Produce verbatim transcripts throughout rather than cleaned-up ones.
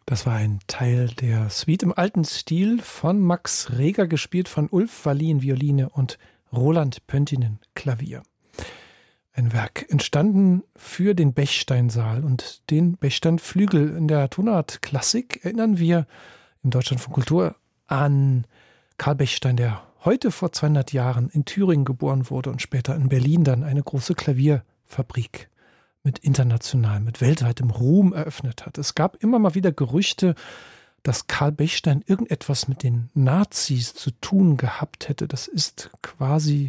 Das war ein Teil der Suite im alten Stil von Max Reger, gespielt von Ulf Wallin Violine und Roland Pöntinen Klavier. Ein Werk entstanden für den Bechsteinsaal und den Bechsteinflügel. In der Tonart Klassik erinnern wir im Deutschlandfunk Kultur an Karl Bechstein, der heute vor zweihundert Jahren in Thüringen geboren wurde und später in Berlin dann eine große Klavierfabrik mit international, mit weltweitem Ruhm eröffnet hat. Es gab immer mal wieder Gerüchte, dass Karl Bechstein irgendetwas mit den Nazis zu tun gehabt hätte. Das ist quasi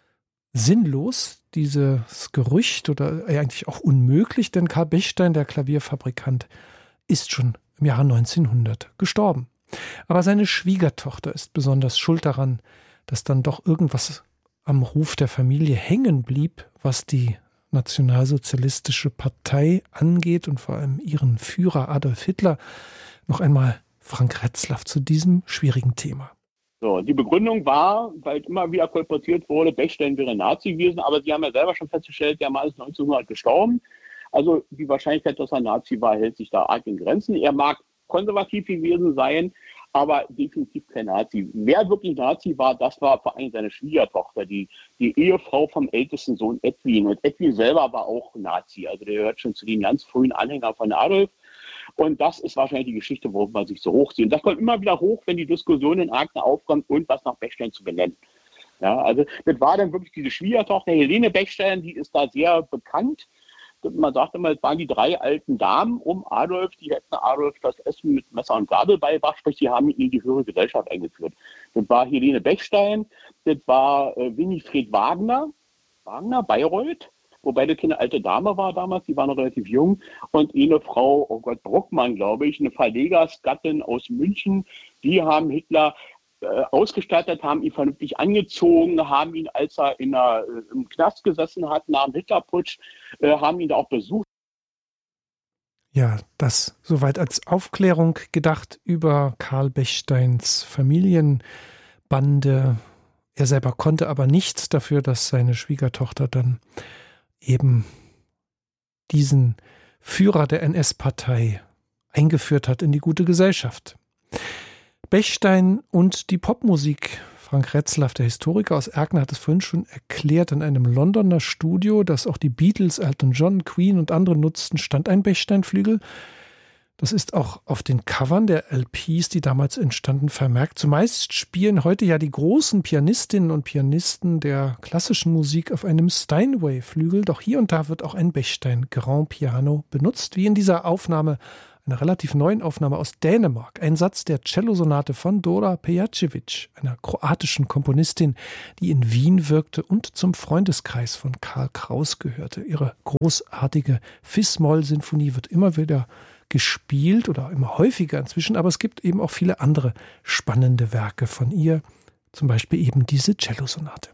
sinnlos, dieses Gerücht, oder eigentlich auch unmöglich, denn Karl Bechstein, der Klavierfabrikant, ist schon im Jahre neunzehnhundert gestorben. Aber seine Schwiegertochter ist besonders schuld daran, dass dann doch irgendwas am Ruf der Familie hängen blieb, was die Nationalsozialistische Partei angeht und vor allem ihren Führer Adolf Hitler. Noch einmal Frank Retzlaff zu diesem schwierigen Thema. So, die Begründung war, weil immer wieder kolportiert wurde, Bechstein wäre Nazi gewesen, aber sie haben ja selber schon festgestellt, der Mann ist neunzehnhundert gestorben. Also die Wahrscheinlichkeit, dass er Nazi war, hält sich da arg in Grenzen. Er mag konservativ gewesen sein, aber definitiv kein Nazi. Wer wirklich Nazi war, das war vor allem seine Schwiegertochter, die, die Ehefrau vom ältesten Sohn Edwin. Und Edwin selber war auch Nazi, also der gehört schon zu den ganz frühen Anhängern von Adolf. Und das ist wahrscheinlich die Geschichte, worum man sich so hochzieht. Und das kommt immer wieder hoch, wenn die Diskussion in Aachen aufkommt, und was nach Bechstein zu benennen. Ja, also das war dann wirklich diese Schwiegertochter, Helene Bechstein, die ist da sehr bekannt. Man sagt immer, es waren die drei alten Damen um Adolf, die hätten Adolf das Essen mit Messer und Gabel beigebracht, sprich, die haben ihn in die höhere Gesellschaft eingeführt. Das war Helene Bechstein, das war äh, Winifred Wagner, Wagner, Bayreuth, wobei das keine alte Dame war damals, die war noch relativ jung, und eine Frau, oh Gott, Bruckmann, glaube ich, eine Verlegersgattin aus München, die haben Hitler ausgestattet, haben ihn vernünftig angezogen, haben ihn, als er in der, im Knast gesessen hat, nach dem Hitlerputsch, äh, haben ihn da auch besucht. Ja, das soweit als Aufklärung gedacht über Karl Bechsteins Familienbande. Er selber konnte aber nichts dafür, dass seine Schwiegertochter dann eben diesen Führer der N S-Partei eingeführt hat in die gute Gesellschaft. Bechstein und die Popmusik. Frank Retzlaff, der Historiker aus Erkner, hat es vorhin schon erklärt. In einem Londoner Studio, das auch die Beatles, Elton John, Queen und andere nutzten, stand ein Bechstein-Flügel. Das ist auch auf den Covern der L Ps, die damals entstanden, vermerkt. Zumeist spielen heute ja die großen Pianistinnen und Pianisten der klassischen Musik auf einem Steinway-Flügel. Doch hier und da wird auch ein Bechstein Grand Piano benutzt, wie in dieser Aufnahme, einer relativ neuen Aufnahme aus Dänemark. Ein Satz der Cellosonate von Dora Pejacevic, einer kroatischen Komponistin, die in Wien wirkte und zum Freundeskreis von Karl Kraus gehörte. Ihre großartige Fis-Moll-Sinfonie wird immer wieder gespielt oder immer häufiger inzwischen, aber es gibt eben auch viele andere spannende Werke von ihr, zum Beispiel eben diese Cellosonate.